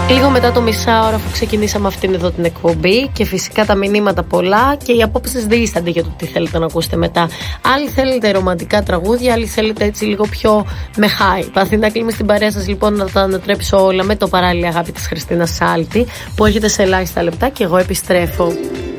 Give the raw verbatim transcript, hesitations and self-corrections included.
Λίγο μετά το μισάωρο, αφού ξεκινήσαμε αυτήν εδώ την εκπομπή, και φυσικά τα μηνύματα πολλά και οι απόψεις δίστανται για το τι θέλετε να ακούσετε μετά. Άλλοι θέλετε ρομαντικά τραγούδια, άλλοι θέλετε έτσι λίγο πιο με χάι. Παθήνα κλείνει στην παρέα σας λοιπόν να τα ανατρέψω όλα με το παράλληλη αγάπη της Χριστίνας Σάλτη, που έρχεται σε ελάχιστα λεπτά και εγώ επιστρέφω.